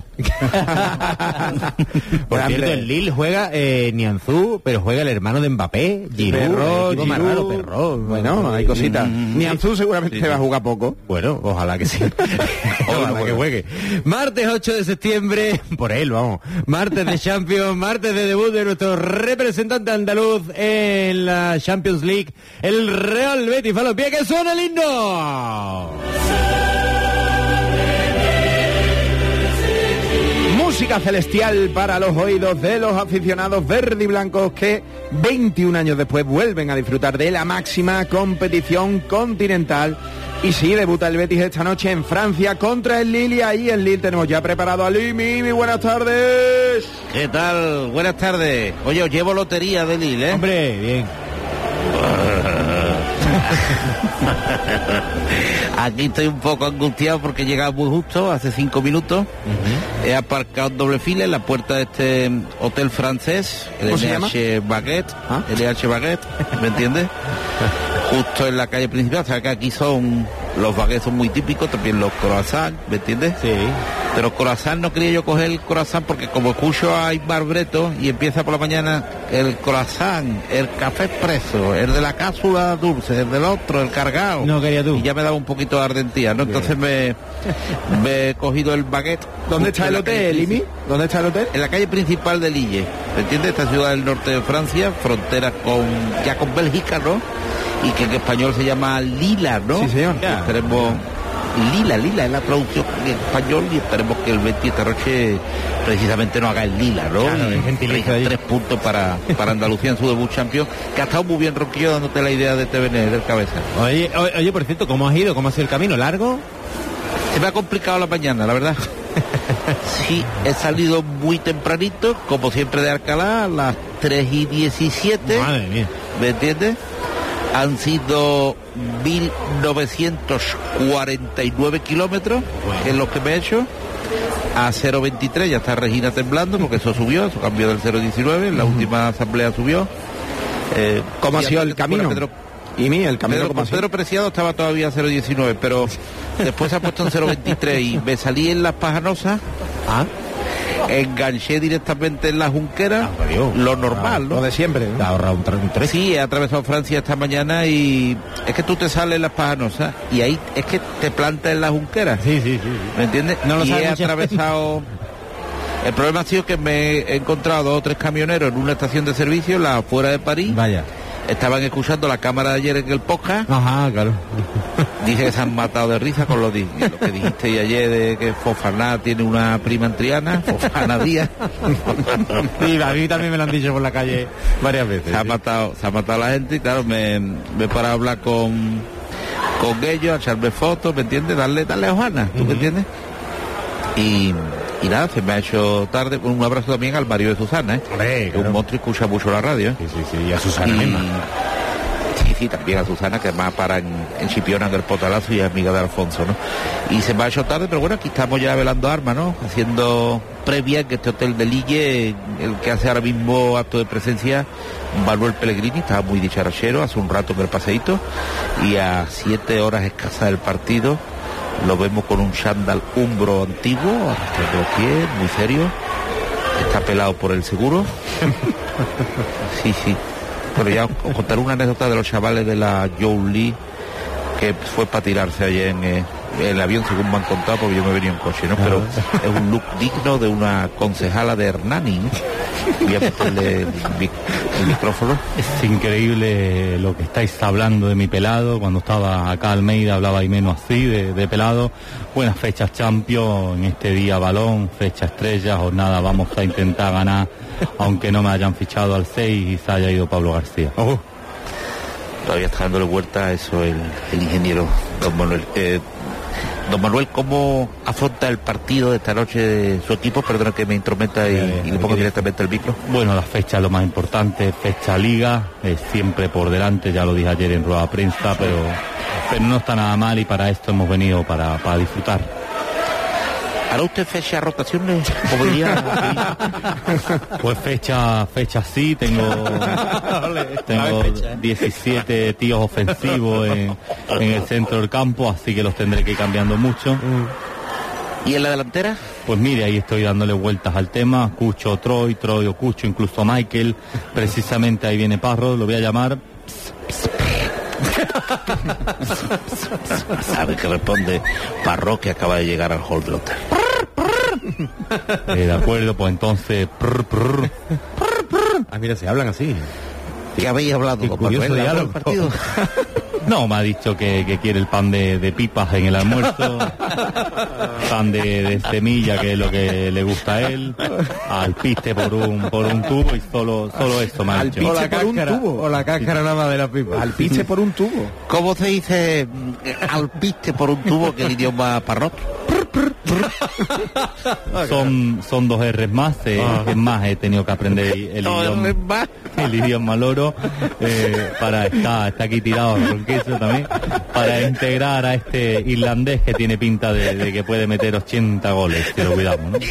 S12: Por cierto, el Lille juega eh, Nianzú, pero juega el hermano de Mbappé, Giroud,
S13: Perro,
S12: el equipo más raro,
S13: Giroud.
S12: Perro.
S13: Bueno, hay cositas.
S14: Mm,
S13: Nianzú seguramente
S14: sí, sí.
S13: va a jugar poco.
S12: Bueno, ojalá que sí. Ojalá que juegue. Martes ocho de septiembre, por él, vamos. Martes de Champions, martes de debut de nuestro representante andaluz en la Champions League, el Real Betis Balompié, que suena el himno.
S13: Música celestial para los oídos de los aficionados verde y blancos que veintiún años después vuelven a disfrutar de la máxima competición continental. Y sí, debuta el Betis esta noche en Francia contra el Lille, y ahí en Lille tenemos ya preparado a Limi. Muy buenas tardes.
S14: ¿Qué tal? Buenas tardes. Oye, os llevo lotería de Lille, ¿eh?
S12: Hombre, bien.
S14: Aquí estoy un poco angustiado porque he llegado muy justo, hace cinco minutos. Uh-huh. He aparcado doble fila en la puerta de este hotel francés, el N H Baguette, ¿Ah? el N H Baguette, ¿me entiendes? Justo en la calle principal, o sea que aquí son, los baguettes son muy típicos, también los croissants, ¿me entiendes?
S12: Sí.
S14: Pero croissant no quería yo coger el croissant porque como escucho a Ismar Breto y empieza por la mañana el croissant, el café expreso, el de la cápsula dulce, el del otro, el cargado.
S12: No quería tú.
S14: Y ya me daba un poquito de ardentía, ¿no? Entonces me, me he cogido el baguette.
S13: ¿Dónde está el hotel, Limi? ¿Dónde está el hotel?
S14: En la calle principal de Lille, ¿me entiendes? Esta ciudad del norte de Francia, frontera con, ya con Bélgica, ¿no? Y que en español se llama Lila, ¿no?
S13: Sí, señor.
S14: Esperemos, Lila, Lila es la traducción en español, y esperemos que el Betis esta noche precisamente no haga el Lila, ¿no?
S12: Claro,
S14: y
S12: gentilicio
S14: tres, tres puntos para, para Andalucía en su debut champion, que ha estado muy bien, Ronquillo, dándote la idea de T V N del cabeza.
S12: Oye, oye, oye, por cierto, ¿cómo has ido? ¿Cómo ha sido el camino? ¿Largo?
S14: Se me ha complicado la mañana, la verdad. Sí, he salido muy tempranito, como siempre de Alcalá, a las tres y diecisiete.
S12: Madre mía.
S14: ¿Me entiendes? Han sido mil novecientos cuarenta y nueve kilómetros, bueno, que es lo que me he hecho. A cero veintitrés ya está Regina temblando, porque eso subió, eso cambió del cero diecinueve, en la uh-huh. última asamblea subió. Eh,
S13: ¿Cómo ha sido el camino? Pedro, y mí, el camino
S14: Pedro,
S13: ¿cómo ha sido?
S14: Pedro Preciado estaba todavía a cero diecinueve, pero después se ha puesto en cero veintitrés y me salí en Las Pajanosas. ¿Ah? Enganché directamente en la Junquera, ah, lo normal, ah, ¿no?
S13: Lo de siempre, ¿no?
S12: ahorrado un, un tres.
S14: Sí, he atravesado Francia esta mañana y es que tú te sales en Las Pajanosas y ahí es que te plantas en la Junquera.
S12: Sí, sí, sí.
S14: ¿Me entiendes?
S12: No lo
S14: y he
S12: mucho.
S14: atravesado... El problema ha sido que me he encontrado dos o tres camioneros en una estación de servicio, la afuera de París.
S12: Vaya.
S14: Estaban escuchando la cámara de ayer en el podcast.
S12: Ajá, claro.
S14: Dice que se han matado de risa con lo, di- lo que dijiste ayer de que Fofana tiene una prima en Triana, Fofana Díaz.
S12: Sí, a mí también me lo han dicho por la calle varias veces.
S14: Se ha
S12: sí.
S14: matado, se ha matado la gente y claro, me, me he parado a hablar con, con ellos, a echarme fotos, ¿me entiendes? Darle, darle hojana, ¿tú uh-huh. me entiendes? Y... Y nada, se me ha hecho tarde. Un abrazo también al marido de Susana, ¿eh?
S12: Hombre,
S14: que
S12: claro.
S14: un monstruo, escucha mucho la radio, ¿eh?
S12: Sí, sí, sí, y a Susana
S14: y...
S12: misma.
S14: Sí, sí, también a Susana, que además para en, en Chipiona, en el Potalazo, y es amiga de Alfonso, ¿no? Y se me ha hecho tarde, pero bueno, aquí estamos ya velando armas, ¿no? Haciendo previa en este hotel de Lille, el que hace ahora mismo acto de presencia, Manuel Pellegrini, estaba muy dicharachero, hace un rato en el paseíto, y a siete horas escasa del partido, lo vemos con un chándal umbro antiguo, arrastrando los pies, muy serio, está pelado por el seguro. Sí, sí. Pero ya os contaré una anécdota de los chavales de la Joe Lee, que fue para tirarse ayer en eh, el avión, según me han contado, porque yo me venía en coche, ¿no? Pero es un look digno de una concejala de Hernani, ¿no? Voy a ponerle el, el micrófono.
S15: Es increíble lo que estáis hablando de mi pelado. Cuando estaba acá Almeida hablaba y menos así de, de pelado. Buenas fechas Champions, en este día balón, fecha estrella, jornada vamos a intentar ganar, aunque no me hayan fichado al seis y se haya ido Pablo García.
S14: Oh. Todavía está dándole vuelta a eso el, el ingeniero don Manuel. Eh, don Manuel, ¿cómo afronta el partido de esta noche de su equipo? Perdona que me intrometa y, eh, y le pongo directamente el micro.
S15: Bueno, la fecha es lo más importante, fecha liga, es siempre por delante, ya lo dije ayer en rueda de prensa, pero, pero no está nada mal y para esto hemos venido para, para disfrutar.
S14: ¿Hará usted fecha rotaciones? Como diría...
S15: Pues fecha, fecha sí, tengo, tengo diecisiete tíos ofensivos en, en el centro del campo, así que los tendré que ir cambiando mucho.
S14: ¿Y en la delantera?
S15: Pues mire, ahí estoy dándole vueltas al tema, Cucho, Troy, Troy o Cucho, incluso Michael, precisamente ahí viene Parro, lo voy a llamar...
S14: ¿Sabe que responde Parro, que acaba de llegar al hall del hotel?
S15: Eh, de acuerdo, pues entonces... Prr, prr.
S12: Ah, mira, se hablan así.
S14: ¿Qué habéis hablado?
S12: Qué curioso diálogo.
S14: Partido?
S15: No, me ha dicho que, que quiere el pan de, de pipas en el almuerzo, pan de, de semilla, que es lo que le gusta a él, alpiste por un por un tubo y solo solo eso me ha dicho.
S12: O la cáscara, o la cáscara nada más de la pipa.
S13: Alpiste por un tubo.
S14: ¿Cómo se dice alpiste por un tubo, que el idioma parroquia?
S15: Son son dos R's más, eh, ah. es más, he tenido que aprender el idioma, el idioma loro, eh, para estar, está aquí tirado con queso también, para integrar a este irlandés que tiene pinta de, de que puede meter ochenta goles, si lo cuidamos, ¿no?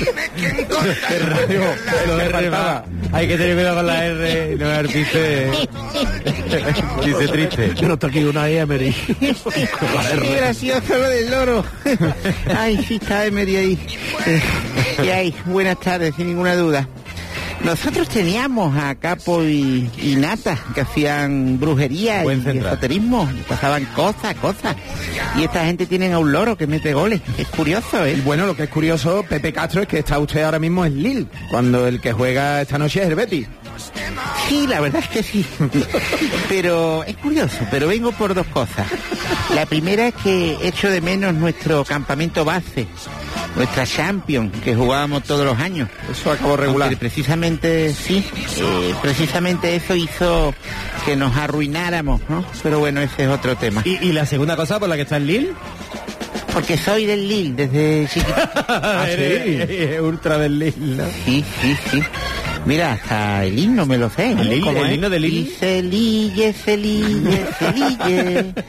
S12: Hay que tener cuidado con la R, no me dice, dice triste.
S10: Yo no estoy aquí una Emery.
S14: Qué gracioso lo del loro. Ay, sí está Emery ahí. Eh, y ahí, buenas tardes, sin ninguna duda. Nosotros teníamos a Capo y, y Nata, que hacían brujería y esoterismo, y pasaban cosas, cosas. Y esta gente tiene a un loro que mete goles. Es curioso, ¿eh?
S13: Bueno, lo que es curioso, Pepe Castro, es que está usted ahora mismo en Lille, cuando el que juega esta noche es el Betis.
S14: Sí, la verdad es que sí. Pero es curioso, pero vengo por dos cosas. La primera es que echo de menos nuestro campamento base, nuestra Champions, que jugábamos todos los años.
S13: Eso acabó regular.
S14: Aunque precisamente, sí, eh, precisamente eso hizo que nos arruináramos, ¿no? Pero bueno, ese es otro tema.
S12: ¿Y, y la segunda cosa por la que está en Lille?
S14: Porque soy del Lille desde chiquitito.
S12: Ah, sí, ultra del Lille, ¿no?
S14: Sí, sí, sí. Mira, hasta el himno me lo sé.
S12: ¿El, himno, el
S14: es?
S12: himno del Lille?
S14: Y se lille, se lille, se lille.